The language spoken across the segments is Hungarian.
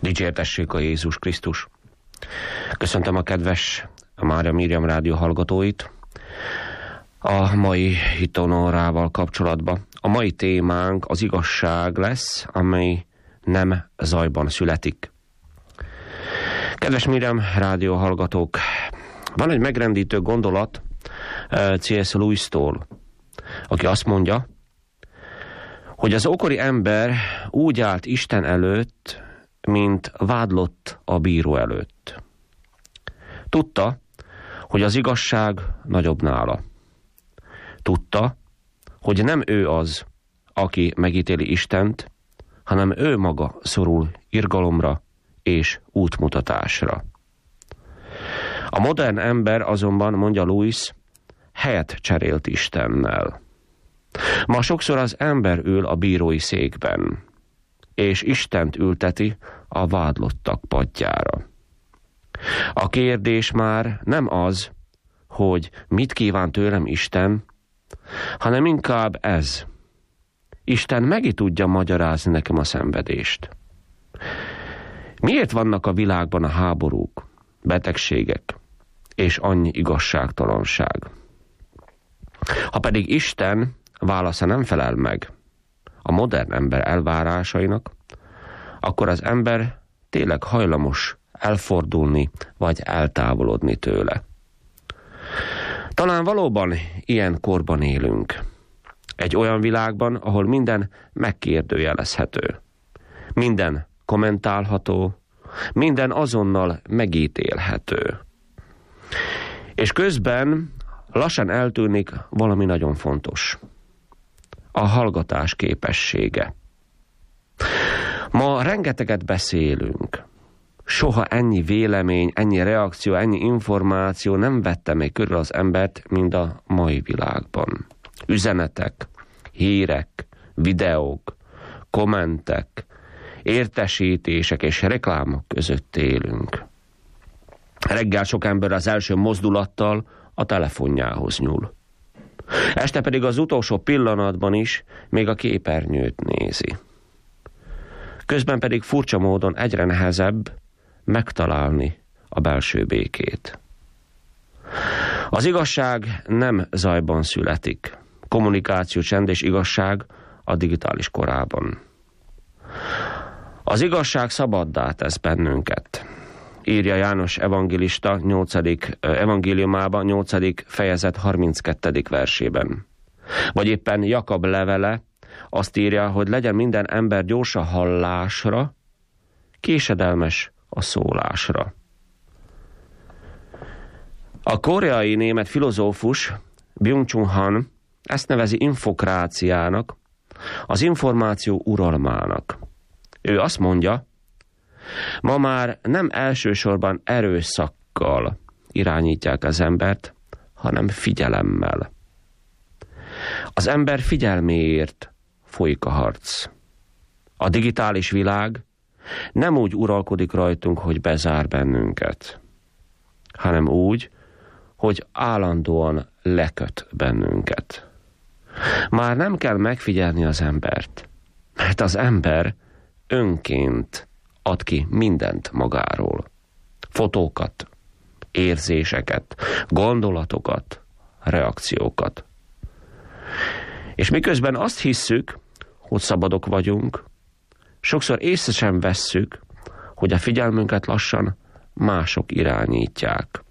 Dicsértessék a Jézus Krisztus! Köszöntöm a kedves Mária Miriam rádió hallgatóit a mai hitonórával kapcsolatban. A mai témánk az igazság lesz, amely nem zajban születik. Kedves Miriam rádió hallgatók, van egy megrendítő gondolat C.S. Lewis-tól, aki azt mondja, hogy az ókori ember úgy állt Isten előtt, mint vádlott a bíró előtt. Tudta, hogy az igazság nagyobb nála. Tudta, hogy nem ő az, aki megítéli Istent, hanem ő maga szorul irgalomra és útmutatásra. A modern ember azonban, mondja Lewis, helyet cserélt Istennel. Ma sokszor az ember ül a bírói székben, és Istent ülteti a vádlottak padjára. A kérdés már nem az, hogy mit kíván tőlem Isten, hanem inkább ez. Isten meg tudja magyarázni nekem a szenvedést. Miért vannak a világban a háborúk, betegségek és annyi igazságtalanság? Ha pedig Isten válasza nem felel meg a modern ember elvárásainak, akkor az ember tényleg hajlamos elfordulni vagy eltávolodni tőle. Talán valóban ilyen korban élünk. Egy olyan világban, ahol minden megkérdőjelezhető. Minden kommentálható, minden azonnal megítélhető. És közben lassan eltűnik valami nagyon fontos. A hallgatás képessége. Ma rengeteget beszélünk. Soha ennyi vélemény, ennyi reakció, ennyi információ nem vette még körül az embert, mint a mai világban. Üzenetek, hírek, videók, kommentek, értesítések és reklámok között élünk. Reggel sok ember az első mozdulattal a telefonjához nyúl. Este pedig az utolsó pillanatban is még a képernyőt nézi. Közben pedig furcsa módon egyre nehezebb megtalálni a belső békét. Az igazság nem zajban születik. Kommunikáció, csend és igazság a digitális korában. Az igazság szabaddá tesz bennünket. Írja János evangélista 8. evangéliumában, 8. fejezet 32. versében. Vagy éppen Jakab levele azt írja, hogy legyen minden ember gyors a hallásra, késedelmes a szólásra. A koreai német filozófus Byung-Chul Han ezt nevezi infokráciának, az információ uralmának. Ő azt mondja, ma már nem elsősorban erőszakkal irányítják az embert, hanem figyelemmel. Az ember figyelméért folyik a harc. A digitális világ nem úgy uralkodik rajtunk, hogy bezár bennünket, hanem úgy, hogy állandóan leköt bennünket. Már nem kell megfigyelni az embert, mert az ember önként ad ki mindent magáról. Fotókat, érzéseket, gondolatokat, reakciókat. És miközben azt hisszük, hogy szabadok vagyunk, sokszor észre sem vesszük, hogy a figyelmünket lassan mások irányítják.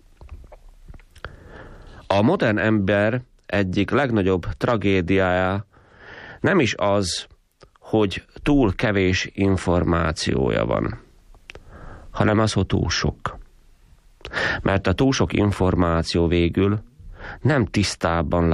A modern ember egyik legnagyobb tragédiája nem is az, hogy túl kevés információja van, hanem az, hogy túl sok. Mert a túl sok információ végül nem tisztában